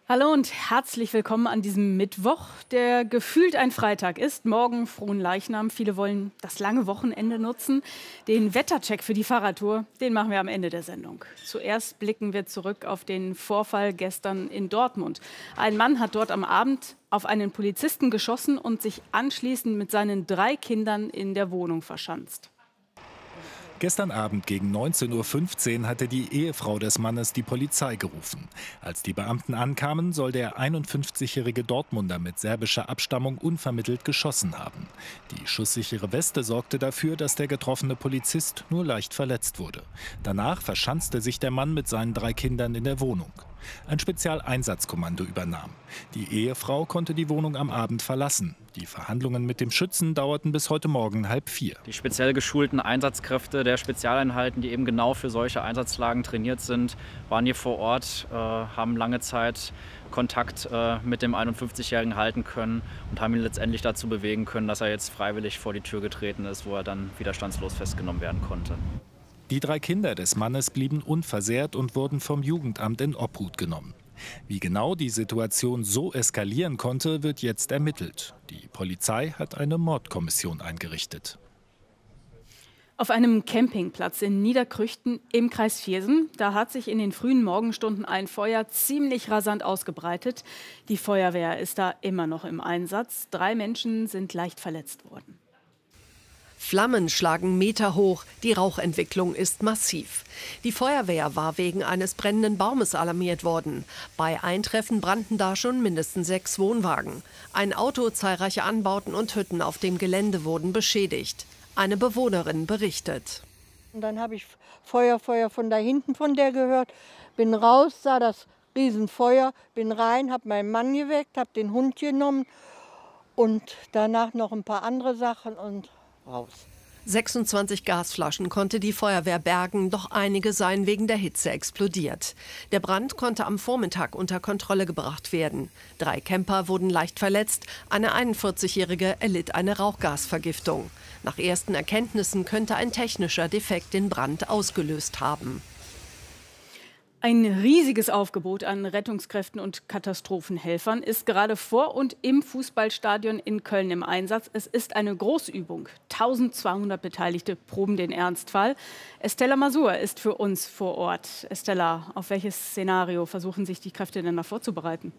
Hallo und herzlich willkommen an diesem Mittwoch, der gefühlt ein Freitag ist. Morgen Fronleichnam. Viele wollen das lange Wochenende nutzen. Den Wettercheck für die Fahrradtour, den machen wir am Ende der Sendung. Zuerst blicken wir zurück auf den Vorfall gestern in Dortmund. Ein Mann hat dort am Abend auf einen Polizisten geschossen und sich anschließend mit seinen 3 Kindern in der Wohnung verschanzt. Gestern Abend gegen 19:15 Uhr hatte die Ehefrau des Mannes die Polizei gerufen. Als die Beamten ankamen, soll der 51-jährige Dortmunder mit serbischer Abstammung unvermittelt geschossen haben. Die schusssichere Weste sorgte dafür, dass der getroffene Polizist nur leicht verletzt wurde. Danach verschanzte sich der Mann mit seinen 3 Kindern in der Wohnung. Ein Spezialeinsatzkommando übernahm. Die Ehefrau konnte die Wohnung am Abend verlassen. Die Verhandlungen mit dem Schützen dauerten bis heute Morgen 3:30. Die speziell geschulten Einsatzkräfte der Spezialeinheiten, die eben genau für solche Einsatzlagen trainiert sind, waren hier vor Ort, haben lange Zeit Kontakt mit dem 51-Jährigen halten können und haben ihn letztendlich dazu bewegen können, dass er jetzt freiwillig vor die Tür getreten ist, wo er dann widerstandslos festgenommen werden konnte. Die 3 Kinder des Mannes blieben unversehrt und wurden vom Jugendamt in Obhut genommen. Wie genau die Situation so eskalieren konnte, wird jetzt ermittelt. Die Polizei hat eine Mordkommission eingerichtet. Auf einem Campingplatz in Niederkrüchten im Kreis Viersen, da hat sich in den frühen Morgenstunden ein Feuer ziemlich rasant ausgebreitet. Die Feuerwehr ist da immer noch im Einsatz. 3 Menschen sind leicht verletzt worden. Flammen schlagen meterhoch, die Rauchentwicklung ist massiv. Die Feuerwehr war wegen eines brennenden Baumes alarmiert worden. Bei Eintreffen brannten da schon mindestens 6 Wohnwagen. Ein Auto, zahlreiche Anbauten und Hütten auf dem Gelände wurden beschädigt. Eine Bewohnerin berichtet. Und dann habe ich Feuer von da hinten von der gehört, bin raus, sah das Riesenfeuer, bin rein, habe meinen Mann geweckt, habe den Hund genommen und danach noch ein paar andere Sachen und raus. 26 Gasflaschen konnte die Feuerwehr bergen, doch einige seien wegen der Hitze explodiert. Der Brand konnte am Vormittag unter Kontrolle gebracht werden. 3 Camper wurden leicht verletzt, eine 41-Jährige erlitt eine Rauchgasvergiftung. Nach ersten Erkenntnissen könnte ein technischer Defekt den Brand ausgelöst haben. Ein riesiges Aufgebot an Rettungskräften und Katastrophenhelfern ist gerade vor und im Fußballstadion in Köln im Einsatz. Es ist eine Großübung. 1200 Beteiligte proben den Ernstfall. Estella Masur ist für uns vor Ort. Estella, auf welches Szenario versuchen sich die Kräfte denn da vorzubereiten?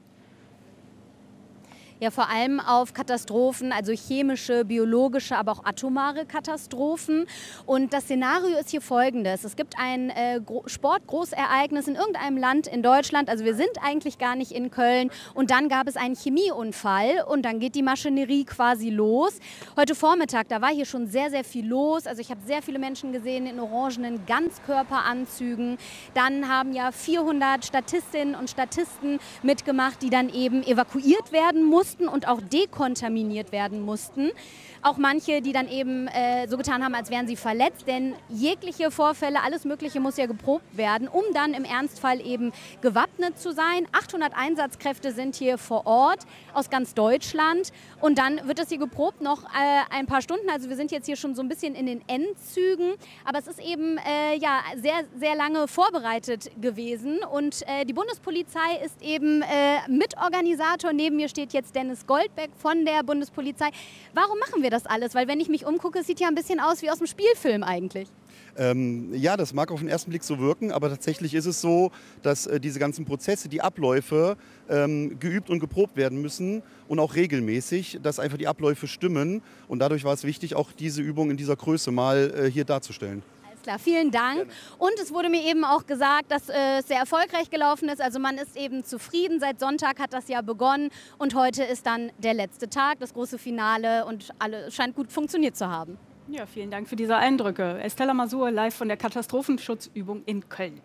Ja, vor allem auf Katastrophen, also chemische, biologische, aber auch atomare Katastrophen. Und das Szenario ist hier folgendes. Es gibt ein Sportgroßereignis in irgendeinem Land in Deutschland. Also wir sind eigentlich gar nicht in Köln. Und dann gab es einen Chemieunfall und dann geht die Maschinerie quasi los. Heute Vormittag, da war hier schon sehr, sehr viel los. Also ich habe sehr viele Menschen gesehen in orangenen Ganzkörperanzügen. Dann haben ja 400 Statistinnen und Statisten mitgemacht, die dann eben evakuiert werden mussten und auch dekontaminiert werden mussten. Auch manche, die dann eben so getan haben, als wären sie verletzt. Denn jegliche Vorfälle, alles Mögliche muss ja geprobt werden, um dann im Ernstfall eben gewappnet zu sein. 800 Einsatzkräfte sind hier vor Ort aus ganz Deutschland. Und dann wird das hier geprobt noch ein paar Stunden. Also wir sind jetzt hier schon so ein bisschen in den Endzügen. Aber es ist eben ja, sehr, sehr lange vorbereitet gewesen. Und die Bundespolizei ist eben Mitorganisator. Neben mir steht jetzt Dennis Goldbeck von der Bundespolizei. Warum machen wir das alles? Weil wenn ich mich umgucke, es sieht ja ein bisschen aus wie aus dem Spielfilm eigentlich. Ja, das mag auf den ersten Blick so wirken, aber tatsächlich ist es so, dass diese ganzen Prozesse, die Abläufe geübt und geprobt werden müssen und auch regelmäßig, dass einfach die Abläufe stimmen. Und dadurch war es wichtig, auch diese Übung in dieser Größe mal hier darzustellen. Klar, vielen Dank. Und es wurde mir eben auch gesagt, dass es sehr erfolgreich gelaufen ist. Also man ist eben zufrieden. Seit Sonntag hat das ja begonnen und heute ist dann der letzte Tag, das große Finale und alles scheint gut funktioniert zu haben. Ja, vielen Dank für diese Eindrücke. Estella Masur live von der Katastrophenschutzübung in Köln.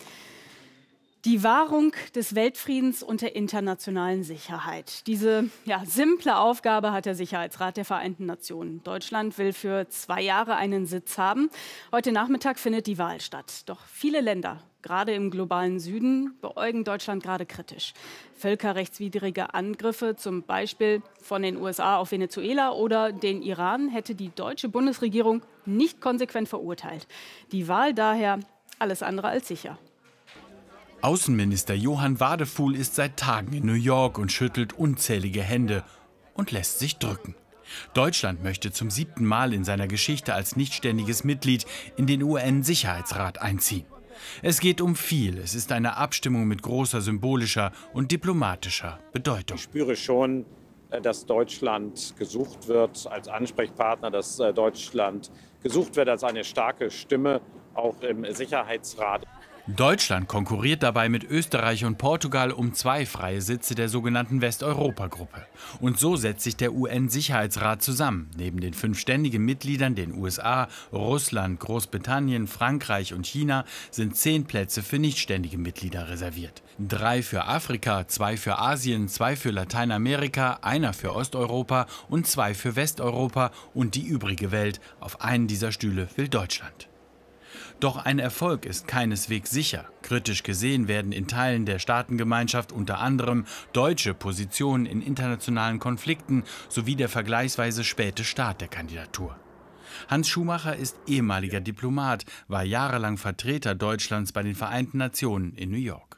Die Wahrung des Weltfriedens und der internationalen Sicherheit. Diese simple Aufgabe hat der Sicherheitsrat der Vereinten Nationen. Deutschland will für 2 Jahre einen Sitz haben. Heute Nachmittag findet die Wahl statt. Doch viele Länder, gerade im globalen Süden, beäugen Deutschland gerade kritisch. Völkerrechtswidrige Angriffe, zum Beispiel von den USA auf Venezuela oder den Iran, hätte die deutsche Bundesregierung nicht konsequent verurteilt. Die Wahl daher alles andere als sicher. Außenminister Johann Wadefuhl ist seit Tagen in New York und schüttelt unzählige Hände und lässt sich drücken. Deutschland möchte zum 7. Mal in seiner Geschichte als nichtständiges Mitglied in den UN-Sicherheitsrat einziehen. Es geht um viel. Es ist eine Abstimmung mit großer symbolischer und diplomatischer Bedeutung. Ich spüre schon, dass Deutschland gesucht wird als Ansprechpartner, dass Deutschland gesucht wird als eine starke Stimme, auch im Sicherheitsrat. Deutschland konkurriert dabei mit Österreich und Portugal um 2 freie Sitze der sogenannten Westeuropa-Gruppe. Und so setzt sich der UN-Sicherheitsrat zusammen. Neben den 5 ständigen Mitgliedern, den USA, Russland, Großbritannien, Frankreich und China, sind 10 Plätze für nichtständige Mitglieder reserviert. 3 für Afrika, 2 für Asien, 2 für Lateinamerika, 1 für Osteuropa und 2 für Westeuropa und die übrige Welt. Auf einen dieser Stühle will Deutschland. Doch ein Erfolg ist keineswegs sicher. Kritisch gesehen werden in Teilen der Staatengemeinschaft unter anderem deutsche Positionen in internationalen Konflikten sowie der vergleichsweise späte Start der Kandidatur. Hans Schumacher ist ehemaliger Diplomat, war jahrelang Vertreter Deutschlands bei den Vereinten Nationen in New York.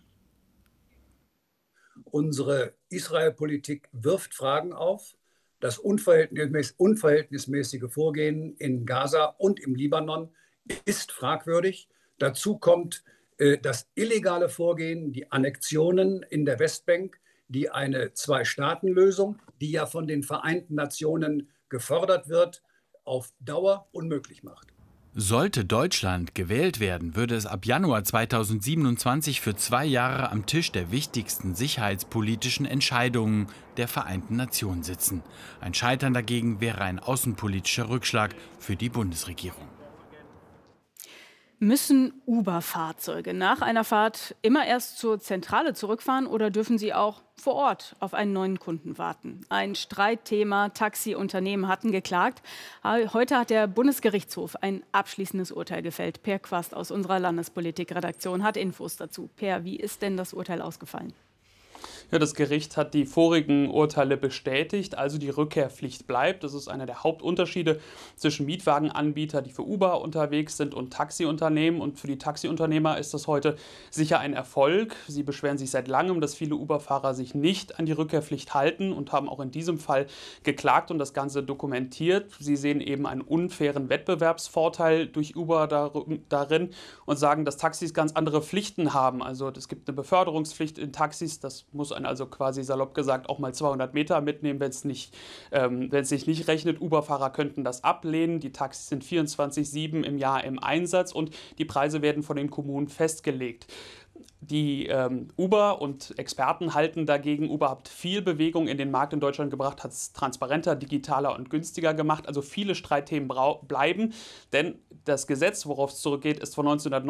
Unsere Israel-Politik wirft Fragen auf. Das unverhältnismäßige Vorgehen in Gaza und im Libanon ist fragwürdig. Dazu kommt das illegale Vorgehen, die Annexionen in der Westbank, die eine Zwei-Staaten-Lösung, die ja von den Vereinten Nationen gefordert wird, auf Dauer unmöglich macht. Sollte Deutschland gewählt werden, würde es ab Januar 2027 für 2 Jahre am Tisch der wichtigsten sicherheitspolitischen Entscheidungen der Vereinten Nationen sitzen. Ein Scheitern dagegen wäre ein außenpolitischer Rückschlag für die Bundesregierung. Müssen Uber-Fahrzeuge nach einer Fahrt immer erst zur Zentrale zurückfahren oder dürfen sie auch vor Ort auf einen neuen Kunden warten? Ein Streitthema. Taxiunternehmen hatten geklagt. Heute hat der Bundesgerichtshof ein abschließendes Urteil gefällt. Per Quast aus unserer Landespolitik-Redaktion hat Infos dazu. Per, wie ist denn das Urteil ausgefallen? Ja, das Gericht hat die vorigen Urteile bestätigt, also die Rückkehrpflicht bleibt. Das ist einer der Hauptunterschiede zwischen Mietwagenanbietern, die für Uber unterwegs sind, und Taxiunternehmen. Und für die Taxiunternehmer ist das heute sicher ein Erfolg. Sie beschweren sich seit langem, dass viele Uber-Fahrer sich nicht an die Rückkehrpflicht halten und haben auch in diesem Fall geklagt und das Ganze dokumentiert. Sie sehen eben einen unfairen Wettbewerbsvorteil durch Uber darin und sagen, dass Taxis ganz andere Pflichten haben. Also es gibt eine Beförderungspflicht in Taxis, das muss also quasi salopp gesagt auch mal 200 Meter mitnehmen, wenn es sich nicht rechnet. Uber-Fahrer könnten das ablehnen. Die Taxis sind 24/7 im Jahr im Einsatz und die Preise werden von den Kommunen festgelegt. Die Uber und Experten halten dagegen, Uber hat viel Bewegung in den Markt in Deutschland gebracht, hat es transparenter, digitaler und günstiger gemacht. Also viele Streitthemen bleiben, denn das Gesetz, worauf es zurückgeht, ist von 1990.